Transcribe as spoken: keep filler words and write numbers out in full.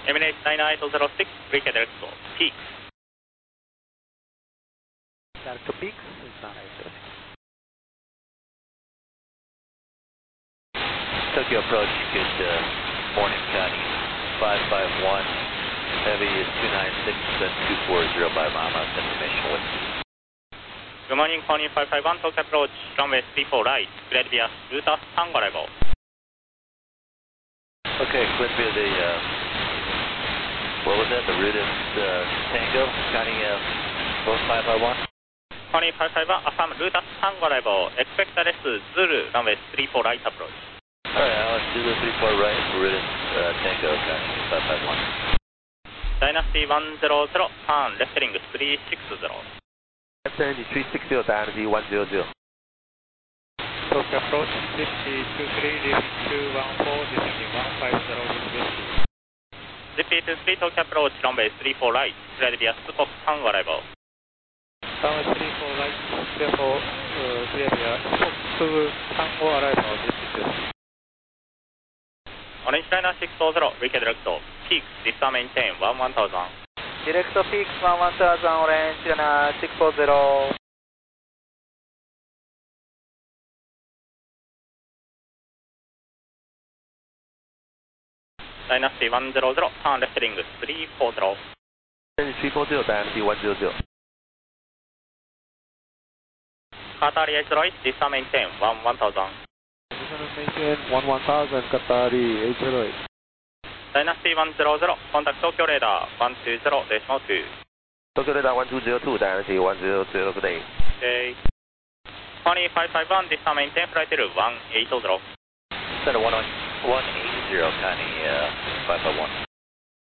Emirates nine eight zero six, Brake Direct Peaks. Direct Peaks is nine eight zero six. Tokyo approach, good uh, morning, County five five one, heavy is two nine six and two four zero by Mama's information with. Good morning, Connie five five one, Tokyo approach, runway three four right, cleared via Ruta Tango arrival. Okay, cleared via the, uh, what was that, the Ruta uh, Tango, County uh, five five one? Connie five five one, affirm Ruta Tango arrival, expect R S Zulu, runway three four right approach. Alright, Alice, Zulu three four right, Ruta uh, Tango, County five five one. Dynasty one zero zero, turn left heading three six zero. Left heading three six zero, Dynasty one zero zero. Tokyo approach, fifty two three, leaving two one four, descending one five zero, Whiskey. Zippy two three, Tokyo approach, runway three four right, cleared via Spock Tango arrival. Runway three four right, therefore, uh, clear via Spock Tango arrival, Zippy two. Orange Liner six four zero, Brake Direct Peaks, Vista maintain one one thousand. Direct Peaks one one thousand, Orange Liner six four zero. Dynasty one zero zero, turn left heading three four zero. three four zero, Dynasty one zero zero. Qatari eight zero eight, Vista maintain one one thousand. Maintain one one thousand, Qatari eight zero eight. Dynasty one zero zero, contact Tokyo radar one two zero decimal two. Tokyo radar one two zero two, Dynasty one zero zero, good day. Okay. Connie five five one, Vista maintain flight level one eight zero. Center one eight zero, County uh, five five one.